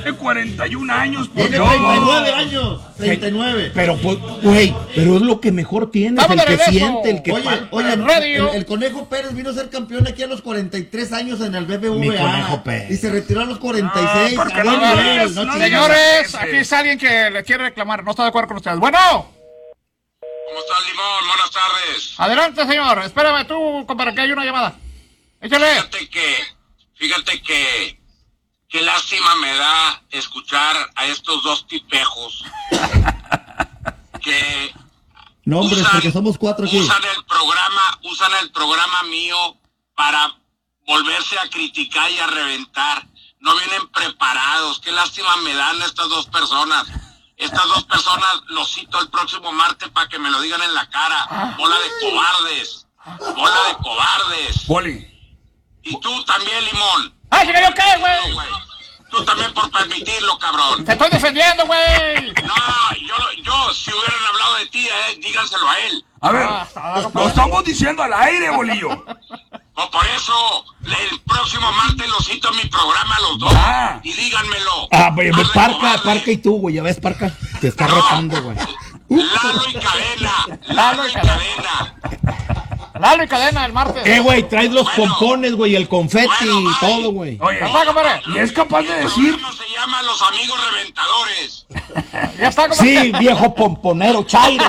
de 41 años, por Tiene Dios. 39 años. 39. Pero, pues, güey, pero es lo que mejor tienes, el que siente, el que Oye, el Conejo Pérez vino a ser campeón aquí a los 43 años en el BBVA. Mi Conejo Pérez. Y se retiró a los 46. ¿por qué A no buen me nivel, digas? No Señores, aquí está alguien que le quiere reclamar. No está de acuerdo con ustedes. Bueno. ¿Cómo estás, Limón? Buenas tardes. Adelante, señor. Espérame tú, compadre, que hay una llamada. Échale. Fíjate que qué lástima me da escuchar a estos dos tipejos que No, hombre, porque somos 4 aquí. usan el programa mío para volverse a criticar y a reventar. No vienen preparados. Qué lástima me dan estas dos personas. Estas dos personas los cito el próximo martes para que me lo digan en la cara. Bola de cobardes. Bola de cobardes. Poli. Y tú también, Limón. ¡Ay, que yo qué, güey! Tú también por permitirlo, cabrón. ¡Te estoy defendiendo, güey! No, yo, si hubieran hablado de ti, díganselo a él. A ver, lo estamos diciendo al aire, Bolillo. O por eso, el próximo martes los cito en mi programa los dos. Y díganmelo. Pues Parca y tú, güey, ya ves, Parca. Te está retando, güey. Lalo y Cadena. Lalo y Cadena el martes. Güey, traes los pompones, güey, el confeti y todo, güey. Oye, y es capaz de decir... ¿Cómo se llaman los amigos reventadores? Ya está, compadre. Sí, viejo pomponero, chairo.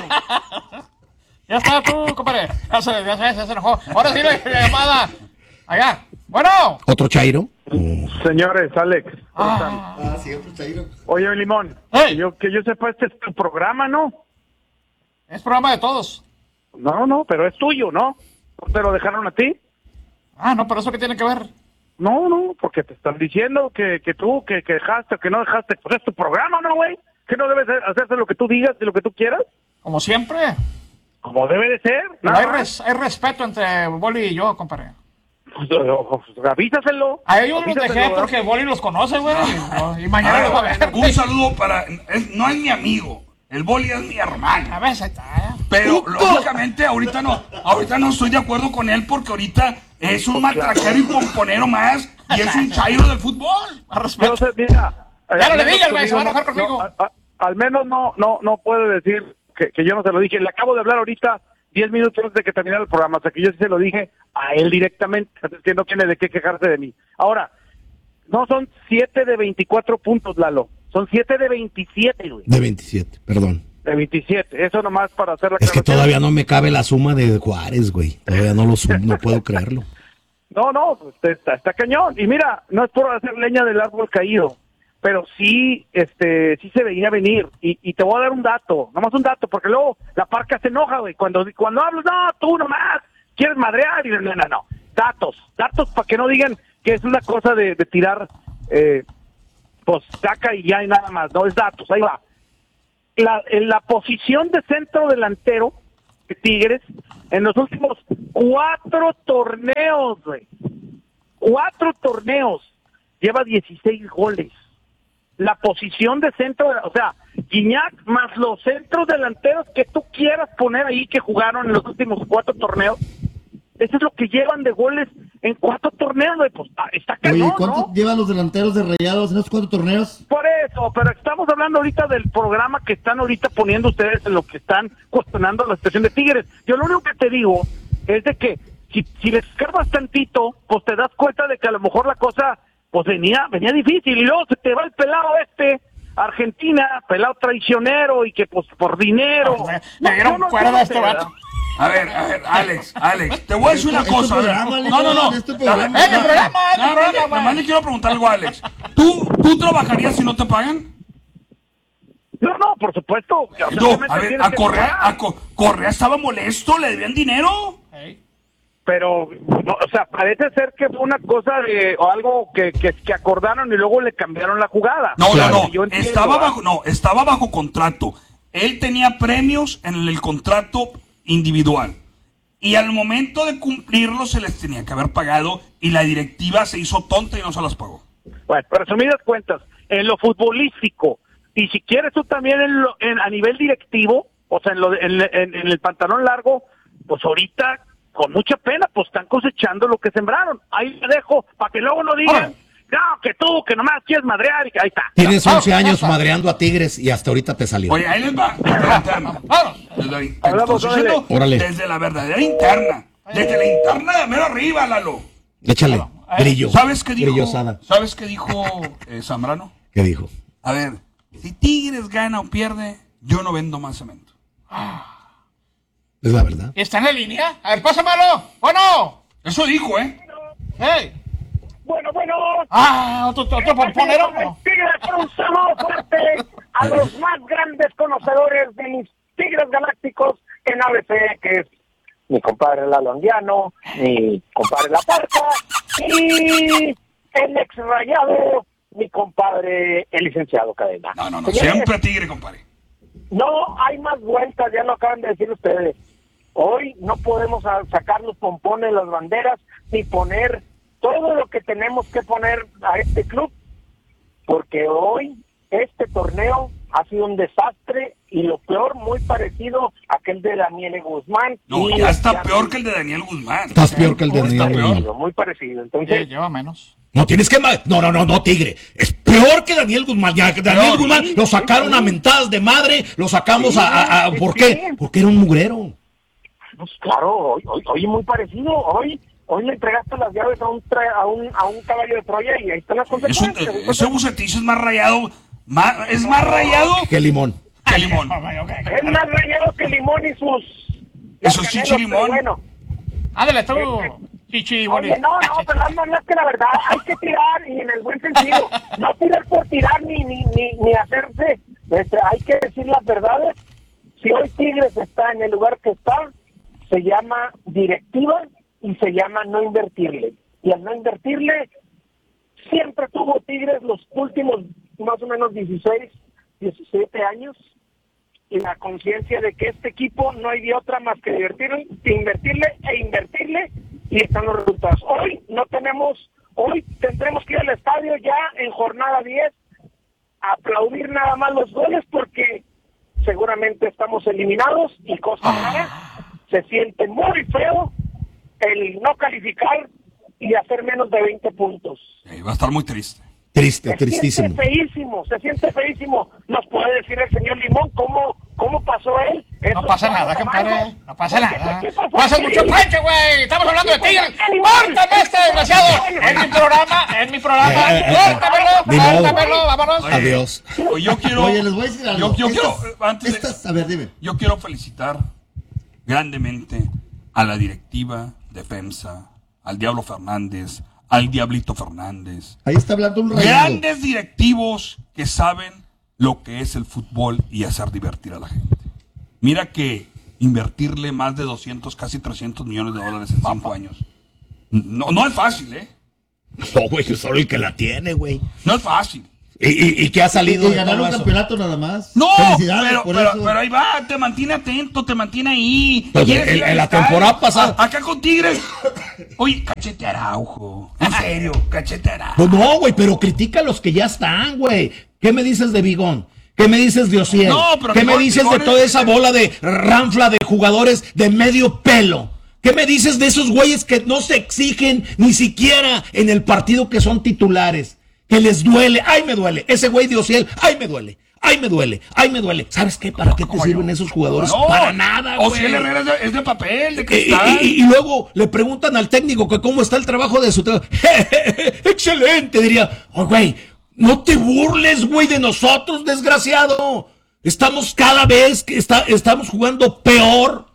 Ya está tú, compadre. Ya se enojó. Ahora sí la llamada. Allá. Bueno. ¿Otro chairo? Señores, Alex. Sí, otro chairo. Oye, Limón, que yo sepa, este es tu programa, ¿no? Es programa de todos. No, pero es tuyo, ¿no? ¿No te lo dejaron a ti? No, pero ¿eso qué tiene que ver? No, porque te están diciendo que tú, que dejaste o que no dejaste. Pues es tu programa, ¿no, güey? ¿Que no debes hacerse lo que tú digas y lo que tú quieras? Como siempre. Como debe de ser. Pero hay respeto entre Boli y yo, compadre. Pues, avísaselo. A ellos los dejé porque Boli los conoce, güey. Y mañana los va a ver. Un saludo para... no es mi amigo. El Boli es mi hermano. A ver, ahí está. Pero, lógicamente, ahorita no estoy de acuerdo con él porque ahorita es un matraquero y pomponero más y es un chairo del fútbol. A respeto. Entonces, mira, ya no le digas, güey, se va a enojar conmigo. Al menos no puede decir que yo no se lo dije. Le acabo de hablar ahorita 10 minutos antes de que terminara el programa, o sea que yo sí se lo dije a él directamente, entonces que no tiene de qué quejarse de mí. Ahora, no son 7 de 24 puntos, Lalo, son 7 de 27, güey. De 27, perdón. De 27, eso nomás para hacer la Es que todavía no me cabe la suma de Juárez, güey. Todavía no puedo creerlo. No, pues está cañón. Y mira, no es por hacer leña del árbol caído, pero sí se veía venir. Y te voy a dar un dato, nomás un dato, porque luego la Parca se enoja, güey. Cuando hablas, no, tú nomás quieres madrear. Y no. Datos para que no digan que es una cosa de tirar, pues saca y ya hay nada más. No, es datos, ahí va. En la posición de centro delantero de Tigres, en los últimos 4 torneos, güey. 4 torneos. Lleva 16 goles. La posición de centro, o sea, Guiñac más los centros delanteros que tú quieras poner ahí que jugaron en los últimos 4 torneos. Eso es lo que llevan de goles en 4 torneos, güey. Pues está cañón, oye, ¿cuánto ¿no? llevan los delanteros de Rayados en esos 4 torneos? Por eso, pero estamos hablando ahorita del programa que están ahorita poniendo ustedes en lo que están cuestionando la situación de Tigres. Yo lo único que te digo es de que si le escarbas tantito, pues te das cuenta de que a lo mejor la cosa pues venía difícil, y luego se te va el pelado Argentina, pelado traicionero, y que pues por dinero. Me dieron cuerda a este vato. A ver, Alex, te voy a decir una cosa. Programa, No. Nomás le quiero preguntar algo a Alex. ¿Tú trabajarías si no te pagan? No, por supuesto. A ver, Correa estaba molesto, le debían dinero. Pero, no, o sea, parece ser que fue una cosa o algo que acordaron y luego le cambiaron la jugada. No. Yo entiendo, Estaba bajo contrato. Él tenía premios en el contrato individual. Y al momento de cumplirlo se les tenía que haber pagado y la directiva se hizo tonta y no se las pagó. Bueno, pero resumidas cuentas, en lo futbolístico, y si quieres tú también a nivel directivo, o sea, en el pantalón largo, pues ahorita, con mucha pena, pues están cosechando lo que sembraron. Ahí te dejo, para que luego no digan no, que tú, que nomás quieres madrear, y que ahí está. Tienes 11 años madreando a Tigres y hasta ahorita te salió. Oye, ahí les va. Desde la interna. Hablamos, Estoy diciendo, órale. desde la verdadera interna. Desde la interna de mero arriba, Lalo. Échale, grillo. ¿Sabes qué dijo? Grillosada. ¿Sabes qué dijo Zambrano? ¿Qué dijo? A ver, si Tigres gana o pierde, yo no vendo más cemento. Es la verdad. ¿Está en la línea? A ver, pásamelo. Bueno. Eso dijo, ¿eh? Hey. Bueno. Otro pomponero. Tigres, un saludo fuerte a los más grandes conocedores de mis Tigres Galácticos en ABC, que es mi compadre Lalo Anguiano, mi compadre La Parca y el ex rayado, mi compadre el licenciado Cadena. No, Señores, siempre Tigre, compadre. no hay más vueltas, ya lo acaban de decir ustedes. Hoy no podemos sacar los pompones, las banderas, ni poner todo lo que tenemos que poner a este club, porque hoy este torneo ha sido un desastre y lo peor, muy parecido a aquel de Daniel Guzmán. No, y ya está peor que el de Daniel Guzmán. Estás peor que el de muy Daniel parecido, Guzmán. muy parecido. Entonces, Lleva menos. No, tienes que... No, Tigre. Es peor que Daniel Guzmán. Ya, Daniel Peor, Guzmán sí, lo sacaron sí. a mentadas de madre, lo sacamos Sí, ¿por sí, qué? sí. Porque era un mugrero. pues claro, hoy muy parecido. Hoy le entregaste las llaves a un caballo de Troya y ahí están las consecuencias. Ese bucetizo es más rayado. Es más rayado Qué limón. que limón. Es más rayado que Limón y sus... Esos canelos, chichilimón. pero bueno. Ándale, tú, chichi, Oye, no, pero no es que la verdad hay que tirar y en el buen sentido. No tirar por tirar ni hacerse. Hay que decir las verdades. Si hoy Tigres está en el lugar que está, se llama directiva y se llama no invertirle. Y al no invertirle, siempre tuvo Tigres los últimos más o menos 16, 17 años y la conciencia de que este equipo no hay de otra más que invertirle y están los resultados. Hoy tendremos que ir al estadio ya en jornada 10 a aplaudir nada más los goles porque seguramente estamos eliminados y cosa rara, se siente muy feo el no calificar y hacer menos de 20 puntos. Va a estar muy triste. Triste, tristísimo. Se siente feísimo. ¿Nos puede decir el señor Limón cómo pasó él? No pasa nada, compadre. No pasa nada. ¿Qué pasó? No haces mucho pancho, güey. Estamos hablando de Tigres. ¡Córtame este desgraciado! Es mi programa. Córtamelo, vámonos. Oye, Adiós. Yo quiero. Oye, les voy a decir algo. Yo quiero. Antes de- A ver, dime. Yo quiero felicitar grandemente a la directiva de FEMSA, al Diablo Fernández, al Diablito Fernández. Ahí está hablando un rayado. Grandes directivos que saben lo que es el fútbol y hacer divertir a la gente. Mira que invertirle más de 200, casi 300 millones de dólares en 5 años. No es fácil, ¿eh? No, güey, solo el que la tiene, güey. No es fácil. ¿Y qué ha salido Y de ganar todo un eso? campeonato nada más. No, Felicidades por eso. pero ahí va, te mantiene atento, te mantiene ahí. Pues ¿Quieres ir en al la estadio? temporada pasada- Acá con Tigres. Oye, Cachete Araujo. En serio, Cachete Araujo. Pues no, güey, pero critica a los que ya están, güey. ¿Qué me dices de Bigón? ¿Qué me dices de Ociel? No, pero ¿Qué me dices de Bigón toda es- esa bola de ranfla de jugadores de medio pelo? ¿Qué me dices de esos güeyes que no se exigen ni siquiera en el partido que son titulares? Que les duele. ¡Ay, me duele! Ese güey de Ociel, ¡ay, me duele! ¡Ay, me duele! ¡Ay, me duele! ¿Sabes qué? ¿Para qué te sirven esos jugadores? No, Para nada, güey. Ociel Herrera es de papel, de Y, cristal. y luego le preguntan al técnico que cómo está el trabajo de su trabajo. Excelente, diría. Oh, güey, no te burles, güey, de nosotros, desgraciado. Estamos cada vez que estamos jugando peor,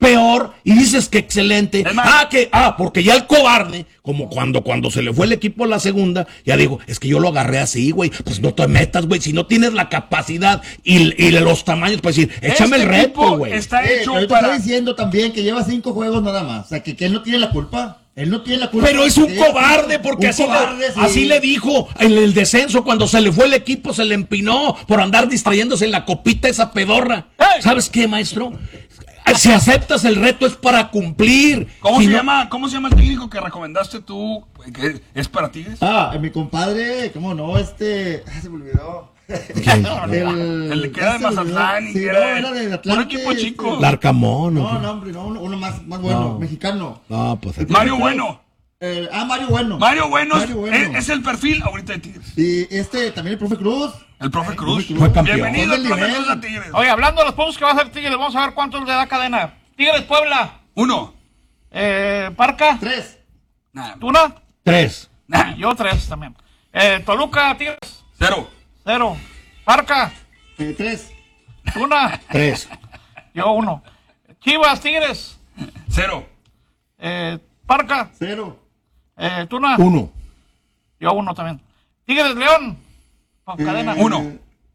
y dices que excelente. Es más- Porque ya el cobarde, como cuando se le fue el equipo a la segunda, ya digo, es que yo lo agarré así, güey. Pues no te metas, güey, si no tienes la capacidad y los tamaños para decir, échame el reto, equipo güey. Está hecho Pero te para. está diciendo también que lleva 5 juegos nada más. O sea, que él no tiene la culpa. Él no tiene la culpa. Pero es un Sí, cobarde porque un así, cobarde, sí. así le dijo en el descenso cuando se le fue el equipo, se le empinó por andar distrayéndose en la copita esa pedorra. ¡Ey! ¿Sabes qué, maestro? Si aceptas el reto es para cumplir. ¿Cómo Si se no- llama? ¿Cómo se llama el técnico que recomendaste tú? Que es para Tigres. Mi compadre, ¿cómo no? Se me olvidó. El que era de ya se me olvidó. Mazatlán y Sí, que no, era era de un Atlante. equipo chico. Larcamón. No, hombre, no, uno más bueno, No. mexicano. No, pues Mario Bueno. Mario Bueno. Mario Bueno, Mario Bueno. es el perfil ahorita de Tigres. Y también el profe Cruz. El profe Cruz. Fue campeón. Bienvenido el Del profe nivel. Cruz a Tigres. Oye, hablando de los puntos que va a hacer Tigres, vamos a ver cuántos le da Cadena. Tigres, Puebla. 1. Parca. 3. Nah. ¿Tuna? 3. Nah. Yo 3 también. Toluca, Tigres. 0. 0. Parca. 3. Tuna. 3. Yo 1. Chivas, Tigres. 0. Parca. 0. Tuna. 1. Yo 1 también. Tigres, León. Con Cadena. 1.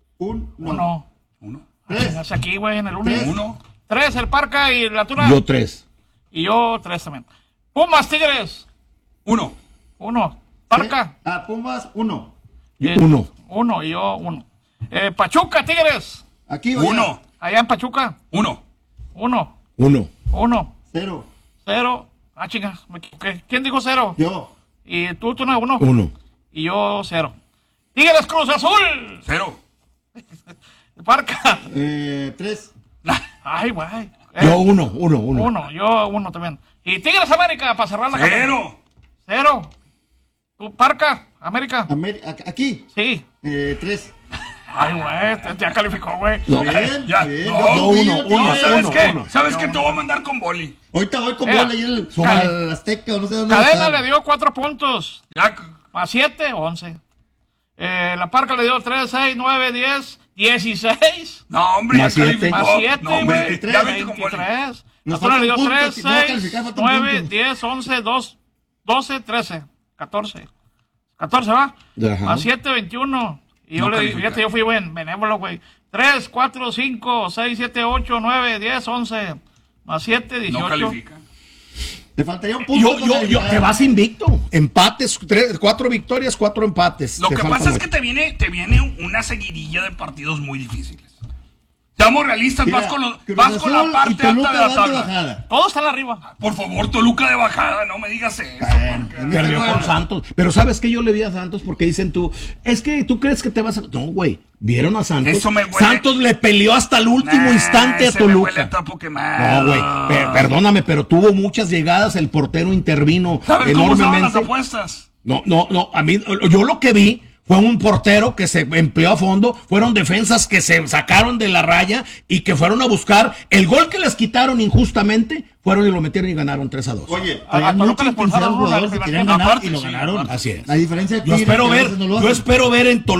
1. 1. Hace aquí, güey, en el 1. 1. 3, el Parca y la Tuna. Yo 3. Y yo 3 también. Pumas, Tigres. 1. 1. Parca. Pumas, 1. 1. 1 y yo 1. Pachuca, Tigres. Aquí, 1. Allá en Pachuca. 1. 1. 1. 1. 0. 0. Ah, chinga, me equivoqué. ¿Quién dijo 0? Yo. Y tú, Tuna, 1. 1. Y yo 0. Tigres, Cruz Azul. 0. Parca. 3. Ay, güey. Yo 1. 1. 1. Yo 1 también. Y Tigres, América, para cerrar la 0. 0. ¿Tú, Parca, América? Aquí. Sí. 3. Ay, güey, ya calificó, güey. No. Bien, Ya. bien. No, Yo uno, confío, uno, Tigres. ¿Sabes uno, qué? uno. ¿Sabes qué? Te voy a mandar con boli. Ahorita voy con Mira, bola ahí Cali- al Azteca o no sé dónde. Cadena está. le dio 4 puntos. Ya. Más 7, 11. La Parca le dio 3, 6, 9, 10, 16. No, hombre, Más ya 7. calificó. Más 7, No, hombre, güey. ya vete con boli. 23. Nos La Tuna le dio falta un punto, 3, si no va a 6, calificar, falta un 9, punto. 10, 11, 12, 13, 14. 14, ¿va? Ajá. Más 7, 21. Y yo No le dije, califica. fíjate, yo fui benévolo, güey. 3, 4, 5, 6, 7, 8, 9, 10, 11. Más 7, 18. No califica. Te faltaría un punto. Yo te vas invicto. Empates, 4 victorias, 4 empates. Lo Te que faltan pasa es ocho. que te viene una seguidilla de partidos muy difíciles. Seamos realistas, Mira, vas con la parte alta de la tabla. bajada. Todos están arriba. Por favor, Toluca de bajada, no me digas eso. porque- Perdió con Santos. Pero ¿sabes qué? Yo le vi a Santos porque dicen tú, es que tú crees que te vas a... No, güey. ¿Vieron a Santos? Eso me huele. Santos le peleó hasta el último Nah, instante a ese me huele Toluca. a tapo quemado. No, güey. Perdóname, pero tuvo muchas llegadas. El portero intervino ¿Sabes cómo estaban las enormemente. apuestas? No. A mí, yo lo que vi fue un portero que se empleó a fondo, fueron defensas que se sacaron de la raya y que fueron a buscar el gol que les quitaron injustamente, fueron y lo metieron y ganaron 3-2. Oye, A traían Toluca mucha le intensidad expulsaron los jugadores uno que en el querían primer ganar tiempo. y lo Aparte, sí, ganaron. aparte. Así es. A diferencia de Yo Tigres, espero que a ver, veces no lo yo hacen. espero ver en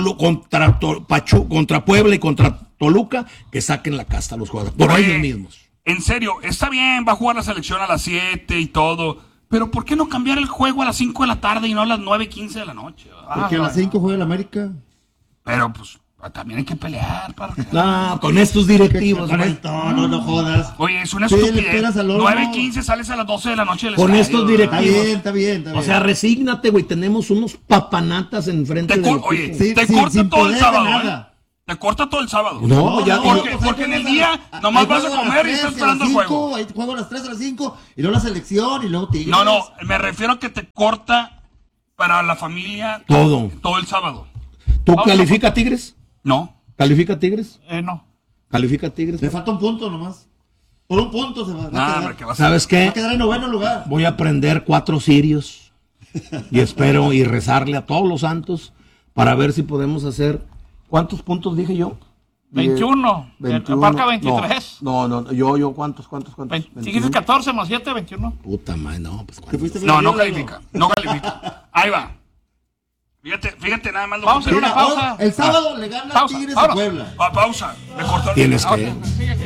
contra Puebla y contra Toluca que saquen la casta a los jugadores, por Oye, ellos mismos. En serio, está bien, va a jugar la selección a las 7 y todo, pero ¿por qué no cambiar el juego a las 5 de la tarde y no a las 9:15 de la noche? Porque a las 5 juega el América. Pero pues también hay que pelear, para que... No, con estos directivos, Con güey. esto, no jodas. Oye, es una Sí, le estupidez. pegas al oro. 9:15 sales a las 12 de la noche del Con estadio. estos Está directivos. bien. O sea, resígnate, güey. Tenemos unos papanatas enfrente Te de oye, Sí, te sí, corta sin todo el poder de sábado, nada. Te corta todo el sábado. No, ya. porque en el día nomás vas a comer y estás esperando el juego. Ahí juego a las 3, a las 5, y luego la selección, y luego Tigres. No, me refiero a que te corta para la familia Todo el sábado. ¿Tú califica Tigres? No. ¿Califica Tigres? No. ¿Califica Tigres? Le falta un punto nomás. Por un punto se va a Nada, quedar. hombre, que vas a... ¿Sabes Va qué? a quedar en noveno lugar. Voy a prender 4 cirios y espero y rezarle a todos los santos para ver si podemos hacer. ¿Cuántos puntos dije yo? 21. 21. Parca 23. No, yo, ¿cuántos? Si quieres 14 más 7, 21. Puta madre, no, pues Te ¿cuántos? fuiste No, bien, no Lalo. califica. No califica. Ahí va. Fíjate nada más lo Vamos a que... hacer una Mira, pausa. el sábado le gana Pausa, Tigres ahora. a Puebla. Pausa. Me cortó el... Tienes Ah, que.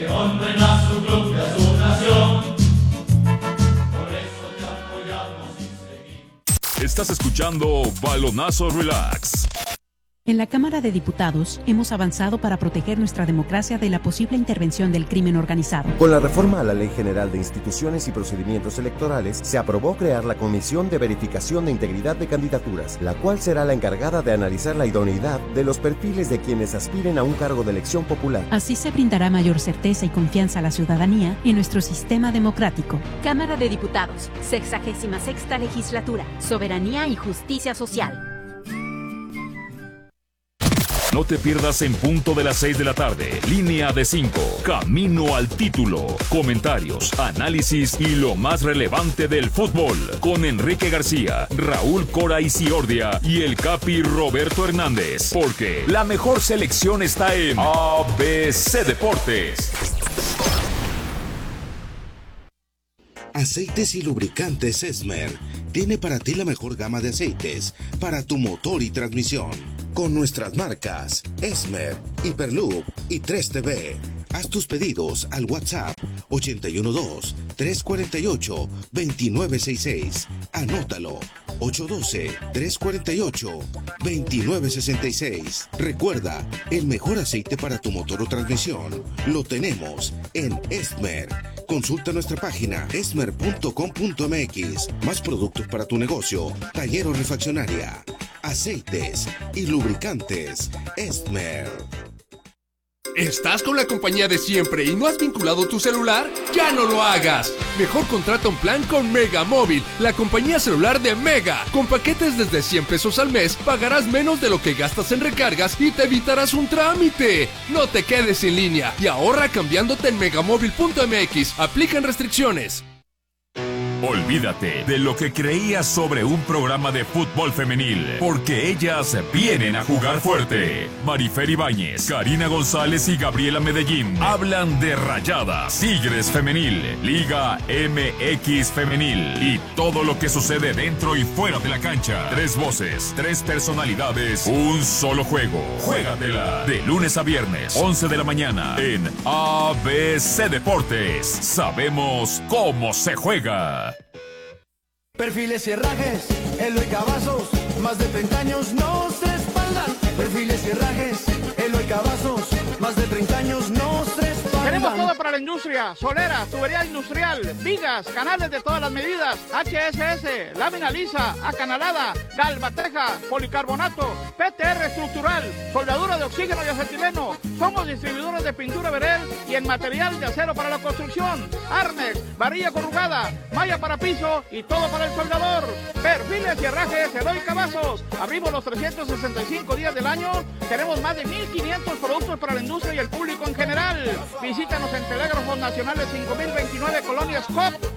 Estás escuchando Balonazo Relax. En la Cámara de Diputados hemos avanzado para proteger nuestra democracia de la posible intervención del crimen organizado. Con la reforma a la Ley General de Instituciones y Procedimientos Electorales, se aprobó crear la Comisión de Verificación de Integridad de Candidaturas, la cual será la encargada de analizar la idoneidad de los perfiles de quienes aspiren a un cargo de elección popular. Así se brindará mayor certeza y confianza a la ciudadanía en nuestro sistema democrático. Cámara de Diputados, 66ª Legislatura, Soberanía y Justicia Social. No te pierdas en punto de las 6 de la tarde. Línea de 5. Camino al título. Comentarios, análisis y lo más relevante del fútbol. Con Enrique García, Raúl Cora Isiordia y el Capi Roberto Hernández. Porque la mejor selección está en ABC Deportes. Aceites y lubricantes Esmer tiene para ti la mejor gama de aceites para tu motor y transmisión. Con nuestras marcas Esmer, Hyperloop y 3TV. Haz tus pedidos al WhatsApp 812-348-2966. Anótalo, 812-348-2966. Recuerda, el mejor aceite para tu motor o transmisión lo tenemos en Esmer. Consulta nuestra página esmer.com.mx. Más productos para tu negocio, taller o refaccionaria. Aceites y lubricantes Esmer. ¿Estás con la compañía de siempre y no has vinculado tu celular? ¡Ya no lo hagas! Mejor contrata un plan con Mega Móvil, la compañía celular de Mega. Con paquetes desde 100 pesos al mes, pagarás menos de lo que gastas en recargas y te evitarás un trámite. No te quedes sin línea y ahorra cambiándote en megamóvil.mx. Aplican restricciones. Olvídate de lo que creías sobre un programa de fútbol femenil, porque ellas vienen a jugar fuerte. Marifer Ibáñez, Karina González y Gabriela Medellín hablan de Rayadas, Tigres Femenil, Liga MX Femenil y todo lo que sucede dentro y fuera de la cancha. 3 voces, 3 personalidades, un solo juego. Juégatela de lunes a viernes, 11 de la mañana en ABC Deportes. Sabemos cómo se juega. Perfiles y herrajes, Eloy Cavazos, más de 30 años nos respaldan. Perfiles y herrajes, Eloy Cavazos, más de 30 años nos respaldan. Tenemos todo para la industria: solera, tubería industrial, vigas, canales de todas las medidas, HSS, lámina lisa, acanalada, galvateja, policarbonato, PTR estructural, soldadura de oxígeno y acetileno. Somos distribuidores de pintura Verel y en material de acero para la construcción, Arnex, varilla corrugada, malla para piso y todo para el soldador. Perfiles y herrajes Eloy Cavazos. Abrimos los 365 días del año. Tenemos más de 1,500 productos para la industria y el público en general. Visítanos en Telégrafos Nacionales 5029, Colonia Scott.